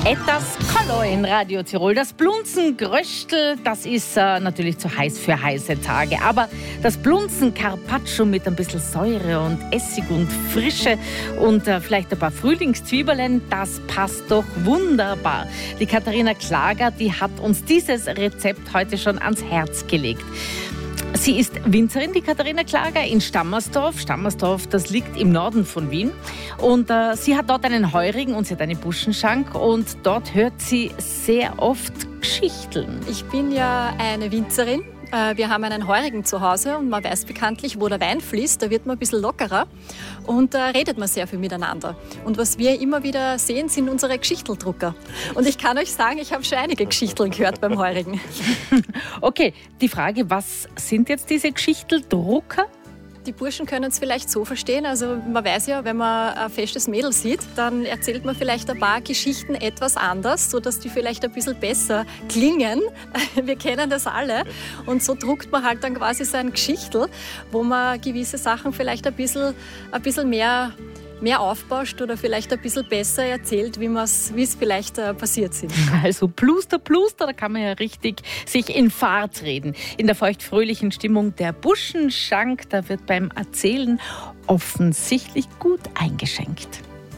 Etwas Kollo in Radio Tirol. Das Blunzen-Gröstel, das ist natürlich zu heiß für heiße Tage. Aber das Blunzen-Carpaccio mit ein bisschen Säure und Essig und Frische und vielleicht ein paar Frühlingszwiebeln, das passt doch wunderbar. Die Katharina Klager, die hat uns dieses Rezept heute schon ans Herz gelegt. Sie ist Winzerin, die Katharina Klager, in Stammersdorf. Stammersdorf, das liegt im Norden von Wien. Und sie hat dort einen Heurigen und sie hat eine Buschenschank. Und dort hört sie sehr oft Geschichteln. Ich bin ja eine Winzerin. Wir haben einen Heurigen zu Hause und man weiß bekanntlich, wo der Wein fließt, da wird man ein bisschen lockerer und da redet man sehr viel miteinander. Und was wir immer wieder sehen, sind unsere Geschichteldrucker. Und ich kann euch sagen, ich habe schon einige Geschichteln gehört beim Heurigen. Okay, die Frage, was sind jetzt diese Geschichteldrucker? Die Burschen können es vielleicht so verstehen, also man weiß ja, wenn man ein festes Mädel sieht, dann erzählt man vielleicht ein paar Geschichten etwas anders, sodass die vielleicht ein bisschen besser klingen. Wir kennen das alle. Und so druckt man halt dann quasi so ein Geschichtel, wo man gewisse Sachen vielleicht ein bisschen mehr aufbauscht oder vielleicht ein bisschen besser erzählt, wie es vielleicht passiert sind. Also Pluster, da kann man ja richtig sich in Fahrt reden. In der feuchtfröhlichen Stimmung der Buschenschank, da wird beim Erzählen offensichtlich gut eingeschenkt.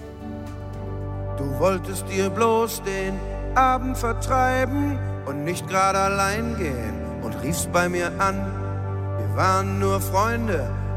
Du wolltest dir bloß den Abend vertreiben und nicht gerade allein gehen und riefst bei mir an. Wir waren nur Freunde,